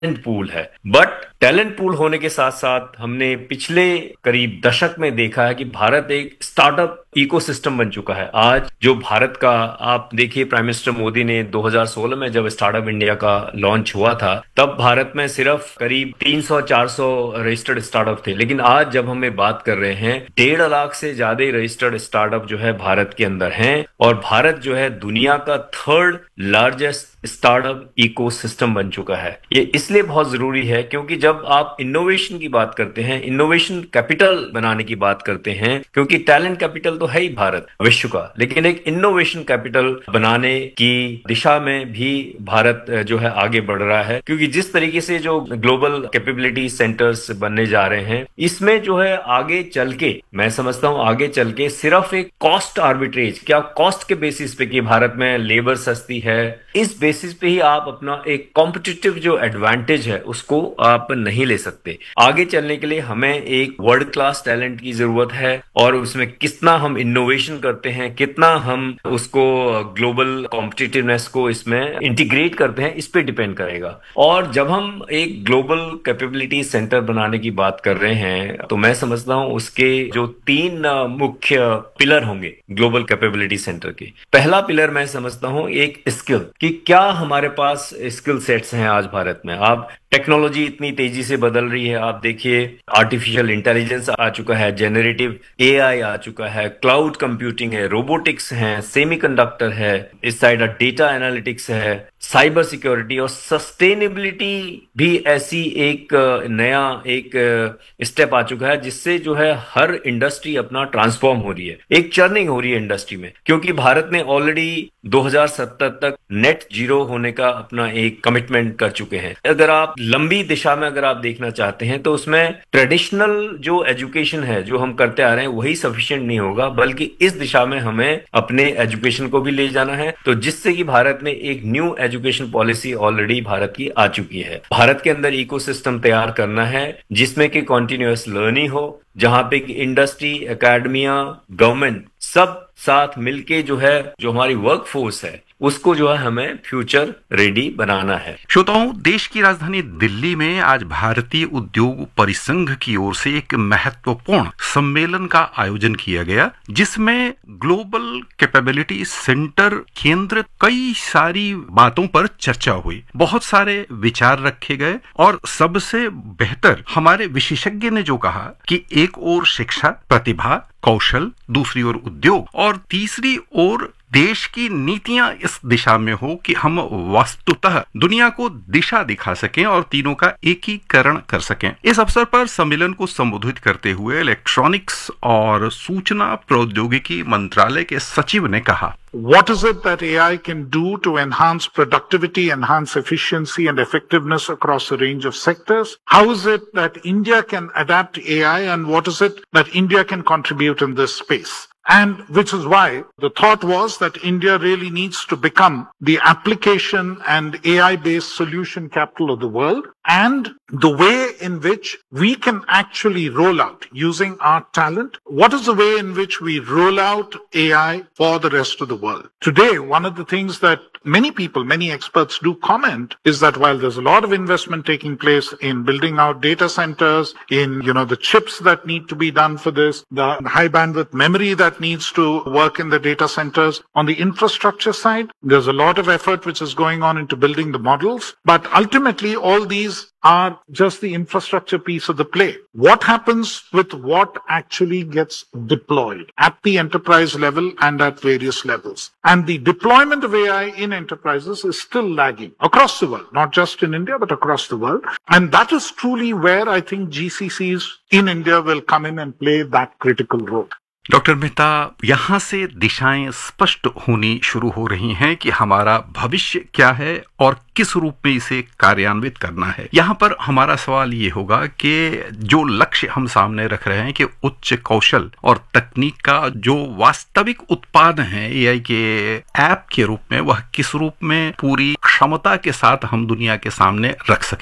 Talent pool है। But talent pool होने के साथ साथ हमने पिछले करीब दशक में देखा है कि भारत एक स्टार्टअप इकोसिस्टम बन चुका है। आज जो भारत का, आप देखिए प्राइम मिनिस्टर मोदी ने 2016 में जब स्टार्टअप इंडिया का लॉन्च हुआ था, तब भारत में सिर्फ करीब 300-400 रजिस्टर्ड स्टार्टअप थे। लेकिन आज जब हमें बात कर रहे हैं, 1.5 लाख से ज्यादा रजिस्टर्ड स्टार्टअप जो है भारत के अंदर हैं, और भारत जो है दुनिया का थर्ड लार्जेस्ट स्टार्टअप इकोसिस्टम बन चुका है। ये इसलिए बहुत जरूरी है क्योंकि जब आप इनोवेशन की बात करते हैं, इनोवेशन कैपिटल बनाने की बात करते हैं, क्योंकि टैलेंट कैपिटल तो है ही भारत विश्व का, लेकिन एक इनोवेशन कैपिटल बनाने की दिशा में भी भारत जो है आगे बढ़ रहा है। क्योंकि जिस तरीके से जो ग्लोबल कैपेबिलिटी सेंटर्स बनने जा रहे हैं, इसमें जो है आगे चल के, मैं समझता हूं आगे चल के सिर्फ एक कॉस्ट आर्बिट्रेज, क्या कॉस्ट के बेसिस पे कि भारत में लेबर सस्ती है, इस बेसिस पे ही आप अपना एक कॉम्पिटिटिव जो एडवांटेज है उसको आप नहीं ले सकते। आगे चलने के लिए हमें एक वर्ल्ड क्लास टैलेंट की जरूरत है, और उसमें कितना हम इनोवेशन करते हैं, कितना हम उसको ग्लोबल कॉम्पिटिटिवनेस को इसमें इंटीग्रेट करते हैं, इस पे डिपेंड करेगा। और जब हम एक ग्लोबल कैपेबिलिटी सेंटर बनाने की बात कर रहे हैं, तो मैं समझता हूं उसके जो 3 मुख्य पिलर होंगे ग्लोबल कैपेबिलिटी सेंटर के। पहला पिलर मैं समझता हूं एक स्किल, कि क्या हमारे पास स्किल सेट्स हैं आज भारत में। आप टेक्नोलॉजी इतनी तेजी से बदल रही है, आप देखिए आर्टिफिशियल इंटेलिजेंस आ चुका है, जेनरेटिव एआई आ चुका है, क्लाउड कंप्यूटिंग है, रोबोटिक्स है, सेमीकंडक्टर है, इस साइड डेटा एनालिटिक्स है, साइबर सिक्योरिटी और सस्टेनेबिलिटी भी ऐसी एक नया एक स्टेप आ चुका है, जिससे जो है हर इंडस्ट्री अपना ट्रांसफॉर्म हो रही है, एक चर्निंग हो रही है इंडस्ट्री में। क्योंकि भारत ने ऑलरेडी 2070 तक नेट जीरो होने का अपना एक कमिटमेंट कर चुके हैं। अगर आप लंबी दिशा में अगर आप देखना चाहते हैं, तो उसमें ट्रेडिशनल जो एजुकेशन है जो हम करते आ रहे हैं वही सफिशिएंट नहीं होगा, बल्कि इस दिशा में हमें अपने एजुकेशन को भी ले जाना है। तो जिससे कि भारत में एक new education policy already Bharat की आ चुकी है। भारत के अंदर इकोसिस्टम तैयार करना है जिसमें कि कॉन्टिन्यूअस लर्निंग हो, जहां पे कि इंडस्ट्री, एकेडमिया, गवर्नमेंट सब साथ मिलके जो है, जो हमारी वर्क फोर्स है उसको जो है हमें फ्यूचर रेडी बनाना है। श्रोताओं, देश की राजधानी दिल्ली में आज भारतीय उद्योग परिसंघ की ओर से एक महत्वपूर्ण सम्मेलन का आयोजन किया गया, जिसमें ग्लोबल कैपेबिलिटी सेंटर केंद्रित कई सारी बातों पर चर्चा हुई, बहुत सारे विचार रखे गए, और सबसे बेहतर हमारे विशेषज्ञ ने जो कहा कि एक ओर शिक्षा, प्रतिभा, कौशल, दूसरी ओर उद्योग, और तीसरी ओर देश की नीतियां इस दिशा में हो कि हम वस्तुतः दुनिया को दिशा दिखा सकें और तीनों का एकीकरण कर सकें। इस अवसर पर सम्मेलन को संबोधित करते हुए इलेक्ट्रॉनिक्स और सूचना प्रौद्योगिकी मंत्रालय के सचिव ने कहा, What is it that AI can do to enhance productivity, enhance efficiency and effectiveness across a range of sectors? How is it that India can adapt AI, and what is it that India can contribute in this space? And which is why the thought was that India really needs to become the application and AI-based solution capital of the world, and the way in which we can actually roll out using our talent. What is the way in which we roll out AI for the rest of the world? Today, one of the things that many people, many experts do comment is that while there's a lot of investment taking place in building out data centers, in, the chips that need to be done for this, the high bandwidth memory that needs to work in the data centers, on the infrastructure side, there's a lot of effort which is going on into building the models. But ultimately, all these are just the infrastructure piece of the play. What happens with what actually gets deployed at the enterprise level and at various levels? And the deployment of AI in enterprises is still lagging across the world, not just in India, but across the world. And that is truly where I think GCCs in India will come in and play that critical role. Doctor Mehta, यहाँ से दिशाएं स्पष्ट होनी शुरू हो रही हैं कि हमारा भविष्य क्या है और किस रूप में इसे कार्यान्वित करना है। यहाँ पर हमारा सवाल ये होगा कि जो लक्ष्य हम सामने रख रहे हैं कि उच्च कौशल और तकनीक का जो वास्तविक उत्पादन है एआई के ऐप के रूप में, वह किस रूप में पूरी क्षमता के साथ हम दुनिया के सामने रख सकेंगे।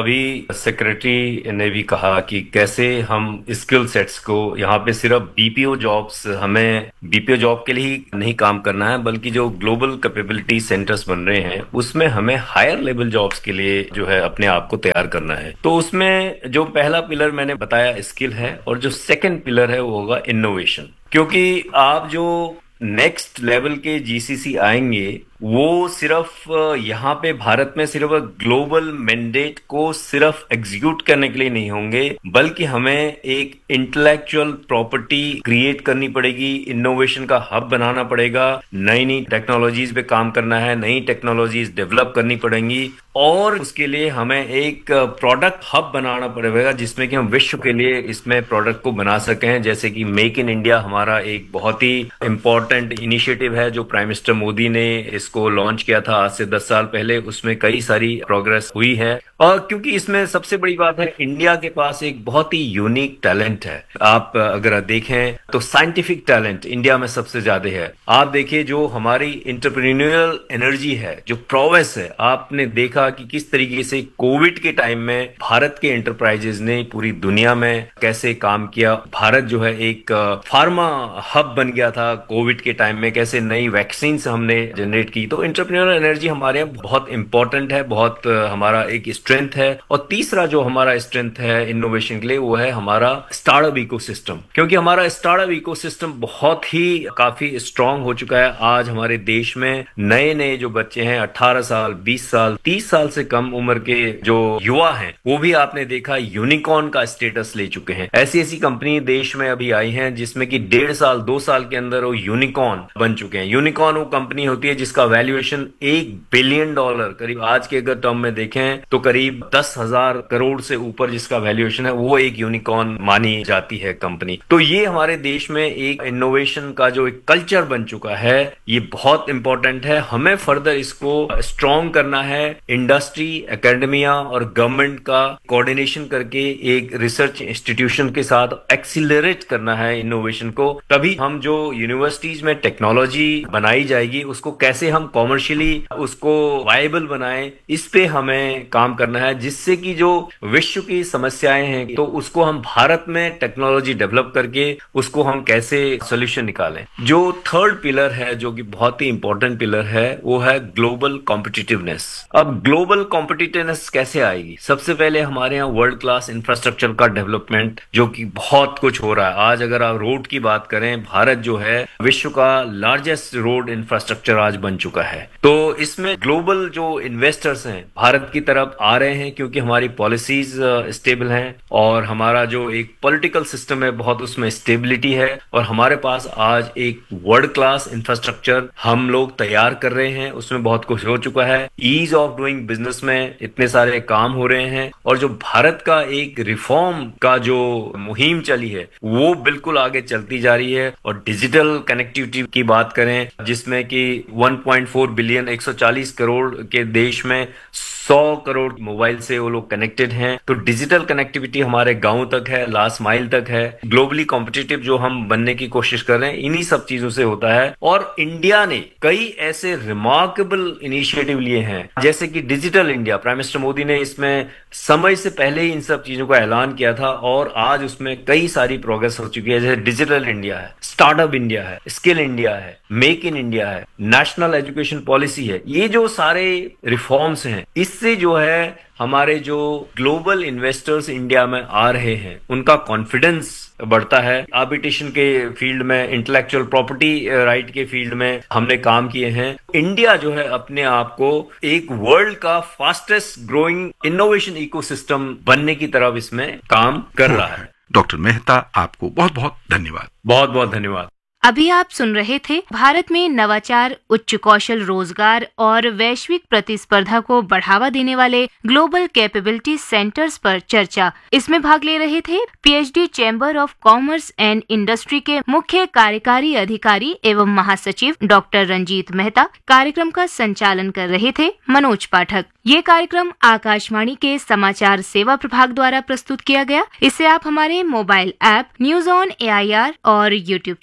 अभी सेक्रेटरी ने भी कहा कि कैसे हम स्किल सेट्स को यहाँ पे सिर्फ बीपीओ जॉब्स, हमें बीपीओ जॉब के लिए ही नहीं काम करना है, बल्कि जो ग्लोबल कैपेबिलिटी सेंटर्स बन रहे हैं उसमें हमें हायर लेवल जॉब्स के लिए जो है अपने आप को तैयार करना है। तो उसमें जो पहला पिलर मैंने बताया स्किल है, और जो सेकंड पिलर है वो होगा इनोवेशन। क्योंकि आप जो नेक्स्ट लेवल के जीसीसी आएंगे वो सिर्फ यहाँ पे भारत में सिर्फ ग्लोबल मैंडेट को सिर्फ एग्जीक्यूट करने के लिए नहीं होंगे, बल्कि हमें एक इंटेलेक्चुअल प्रॉपर्टी क्रिएट करनी पड़ेगी, इनोवेशन का हब बनाना पड़ेगा, नई नई टेक्नोलॉजीज पे काम करना है, नई टेक्नोलॉजीज डेवलप करनी पड़ेंगी, और उसके लिए हमें एक प्रोडक्ट हब बनाना पड़ेगा जिसमें कि हम विश्व के लिए इसमें प्रोडक्ट को बना सकें। जैसे कि मेक इन इंडिया हमारा एक बहुत ही इंपॉर्टेंट इनिशिएटिव है जो प्राइम मिनिस्टर मोदी ने इसको लॉन्च किया था आज से 10 साल पहले। उसमें कई सारी प्रोग्रेस हुई है, और क्योंकि इसमें सबसे बड़ी बात है इंडिया के पास एक बहुत ही यूनिक टैलेंट है। आप अगर देखें तो साइंटिफिक टैलेंट इंडिया में सबसे ज्यादा है। आप देखिए जो हमारी इंटरप्रेन्योरियल एनर्जी है, जो प्रोवेस है, आपने देखा कि किस तरीके से कोविड के टाइम में भारत के एंटरप्राइजेज ने पूरी दुनिया में कैसे काम किया। भारत जो है एक फार्मा हब बन गया था कोविड के टाइम में, कैसे नई वैक्सीन हमने जनरेट की। तो इंटरप्रेन्योरियल एनर्जी हमारे यहाँ बहुत इंपॉर्टेंट है, बहुत हमारा एक स्ट्रेंथ है। और तीसरा जो हमारा स्ट्रेंथ है इनोवेशन के लिए वो है हमारा स्टार्टअप इकोसिस्टम, क्योंकि हमारा स्टार्टअप इकोसिस्टम बहुत ही काफी स्ट्रांग हो चुका है। आज हमारे देश में नए नए जो बच्चे हैं 18 साल 20 साल 30 साल से कम उम्र के जो युवा हैं वो भी आपने देखा यूनिकॉर्न का स्टेटस ले चुके हैं। ऐसी ऐसी कंपनी देश में अभी आई हैं जिसमें कि 1.5 साल 2 साल के अंदर वो यूनिकॉर्न बन चुके हैं। यूनिकॉर्न वो कंपनी होती है जिसका वैल्यूएशन $1 बिलियन करीब आज के अगर टर्म में देखें तो करीब 10,000 करोड़ से ऊपर जिसका वैल्यूएशन है, वो एक यूनिकॉर्न मानी जाती है कंपनी। तो ये हमारे देश में एक इनोवेशन का जो एक कल्चर बन चुका है, ये बहुत इंपॉर्टेंट है। हमें फर्दर इसको स्ट्रॉन्ग करना है। इंडस्ट्री, एकेडमिया और गवर्नमेंट का कोऑर्डिनेशन करके एक रिसर्च इंस्टीट्यूशन के साथ एक्सीलरेट करना है इनोवेशन को। तभी हम जो यूनिवर्सिटीज में टेक्नोलॉजी बनाई जाएगी उसको कैसे हम कॉमर्शियली उसको वायबल बनाएं, इस पे हमें काम करना है, जिससे कि जो विश्व की समस्याएं हैं तो उसको हम भारत में टेक्नोलॉजी डेवलप करके उसको हम कैसे सोल्यूशन निकालें। जो थर्ड पिलर है जो कि बहुत ही इंपॉर्टेंट पिलर है वो है ग्लोबल कॉम्पिटिटिवनेस। अब ग्लोबल कॉम्पिटिटिवनेस कैसे आएगी? सबसे पहले हमारे यहाँ वर्ल्ड क्लास इंफ्रास्ट्रक्चर का डेवलपमेंट, जो कि बहुत कुछ हो रहा है। आज अगर आप रोड की बात करें, भारत जो है विश्व का लार्जेस्ट रोड इंफ्रास्ट्रक्चर आज बन चुका है। तो इसमें ग्लोबल जो इन्वेस्टर्स हैं भारत की तरफ आ रहे हैं क्योंकि हमारी पॉलिसीज स्टेबल हैं और हमारा जो एक पॉलिटिकल सिस्टम है बहुत उसमें स्टेबिलिटी है, और हमारे पास आज एक वर्ल्ड क्लास इंफ्रास्ट्रक्चर हम लोग तैयार कर रहे हैं। उसमें बहुत कुछ हो चुका है। ईज ऑफ डूइंग बिजनेस में इतने सारे काम हो रहे हैं, और जो भारत का एक रिफॉर्म का जो मुहिम चली है वो बिल्कुल आगे चलती जा रही है। और डिजिटल कनेक्टिविटी की बात करें जिसमें कि 1.4 बिलियन 140 करोड़ के देश में 100 करोड़ मोबाइल से वो लोग कनेक्टेड हैं। तो डिजिटल कनेक्टिविटी हमारे गांव तक है, लास्ट माइल तक है। ग्लोबली कॉम्पिटिटिव जो हम बनने की कोशिश कर रहे हैं इन्हीं सब चीजों से होता है। और इंडिया ने कई ऐसे रिमार्केबल इनिशिएटिव लिए हैं जैसे कि digital India. Prime minister Modi ने इसमें समय से पहले ही इन सब चीजों का ऐलान किया था और आज उसमें कई सारी प्रोग्रेस हो चुकी है। जैसे डिजिटल इंडिया है, स्टार्टअप इंडिया है, स्किल इंडिया है, मेक इन इंडिया है, नेशनल एजुकेशन पॉलिसी है। ये जो सारे रिफॉर्म्स हैं इससे जो है हमारे जो ग्लोबल इन्वेस्टर्स इंडिया में आ रहे हैं उनका कॉन्फिडेंस बढ़ता है। आर्बिट्रेशन के फील्ड में, इंटेलेक्चुअल प्रॉपर्टी राइट के फील्ड में हमने काम किए हैं। इंडिया जो है अपने आप को एक वर्ल्ड का फास्टेस्ट ग्रोइंग इनोवेशन इकोसिस्टम बनने की तरफ इसमें काम कर रहा है। डॉक्टर मेहता, आपको बहुत बहुत धन्यवाद। बहुत बहुत धन्यवाद। अभी आप सुन रहे थे भारत में नवाचार, उच्च कौशल रोजगार और वैश्विक प्रतिस्पर्धा को बढ़ावा देने वाले ग्लोबल कैपेबिलिटी सेंटर्स पर चर्चा। इसमें भाग ले रहे थे PhD chamber of commerce and industry के मुख्य कार्यकारी अधिकारी एवं महासचिव डॉक्टर रंजीत मेहता। कार्यक्रम का संचालन कर रहे थे मनोज पाठक। ये कार्यक्रम आकाशवाणी के समाचार सेवा प्रभाग द्वारा प्रस्तुत किया गया। इसे आप हमारे mobile app news on AIR और YouTube channel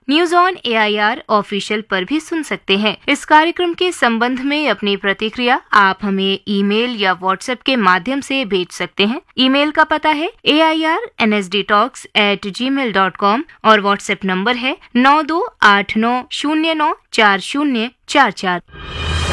news on AIR official पर भी सुन सकते हैं। इस कार्यक्रम के संबंध में अपनी प्रतिक्रिया आप हमें ईमेल या व्हाट्सएप के माध्यम से भेज सकते हैं। ईमेल का पता है airnsdtalks@gmail.com और व्हाट्सएप नंबर है 9289094044।